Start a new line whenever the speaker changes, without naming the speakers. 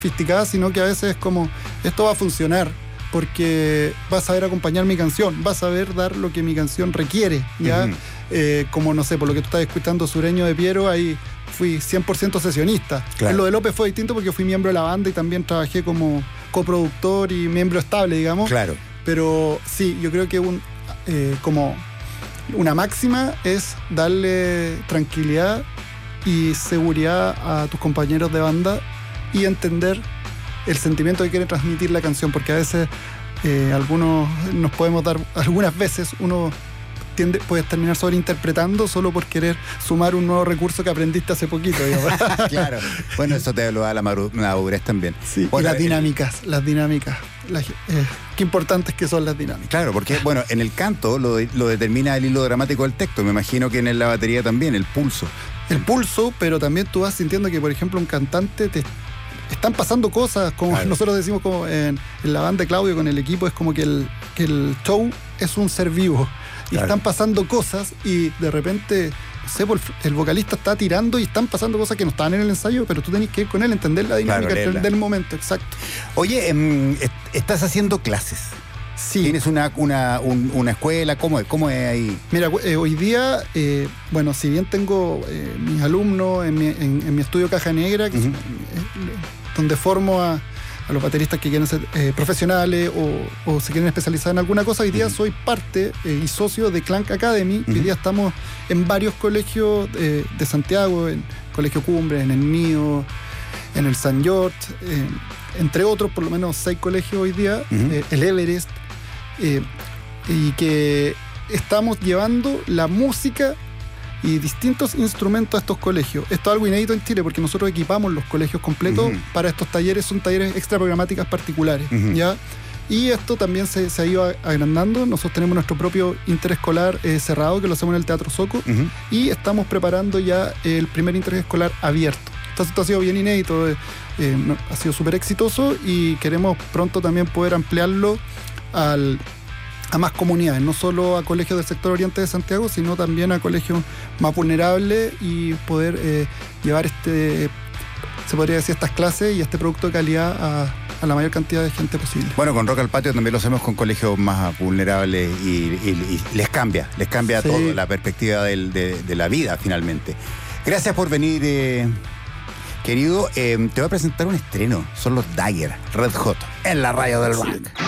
sofisticada, sino que a veces es como, esto va a funcionar porque vas a saber acompañar mi canción, vas a saber dar lo que mi canción requiere, ¿ya? Como, no sé, por lo que tú estás escuchando Sureño de Piero, ahí fui 100% sesionista.
Claro.
En lo de López fue distinto porque fui miembro de la banda y también trabajé como coproductor y miembro estable, digamos.
Claro.
Pero sí, yo creo que como una máxima es darle tranquilidad y seguridad a tus compañeros de banda y entender el sentimiento que quiere transmitir la canción, porque a veces algunas veces uno puedes terminar sobreinterpretando solo por querer sumar un nuevo recurso que aprendiste hace poquito, digamos.
Claro. Bueno, eso te lo da la madurez también.
Sí,
bueno,
y las dinámicas. Qué importantes que son las dinámicas.
Claro, porque bueno, en el canto lo determina el hilo dramático del texto. Me imagino que en la batería también, el pulso.
El pulso, pero también tú vas sintiendo que, por ejemplo, un cantante están pasando cosas, como claro. Nosotros decimos como en la banda de Claudio con el equipo, es como que el show es un ser vivo. Y claro. Están pasando cosas y de repente, no sé, el vocalista está tirando y están pasando cosas que no estaban en el ensayo, pero tú tenés que ir con él, entender la dinámica, claro, entender el momento, exacto.
Oye, ¿estás haciendo clases?
Sí.
¿Tienes una escuela? ¿Cómo es ahí?
Mira, hoy día, bueno, si bien tengo mis alumnos en mi estudio Caja Negra, que donde formo a los bateristas que quieren ser profesionales o se quieren especializar en alguna cosa, hoy día soy parte y socio de Clank Academy. Hoy día estamos en varios colegios de Santiago, en Colegio Cumbre, en el Nido, en el San George, entre otros, por lo menos 6 colegios hoy día, el Everest, y que estamos llevando la música y distintos instrumentos a estos colegios. Esto es algo inédito en Chile porque nosotros equipamos los colegios completos para estos talleres, son talleres extra programáticas particulares, ¿ya? Y esto también se ha ido agrandando. Nosotros tenemos nuestro propio interescolar cerrado, que lo hacemos en el Teatro Soco, y estamos preparando ya el primer interescolar abierto. Entonces esto ha sido bien inédito, ha sido súper exitoso y queremos pronto también poder ampliarlo a más comunidades, no solo a colegios del sector oriente de Santiago, sino también a colegios más vulnerables y poder llevar se podría decir, estas clases y este producto de calidad a la mayor cantidad de gente posible. Bueno, con Rock al Patio también lo hacemos con colegios más vulnerables y les cambia sí. Todo, la perspectiva de la vida finalmente. Gracias por venir, querido. Te voy a presentar un estreno, son los Dagger, Red Hot, en la radio del rock.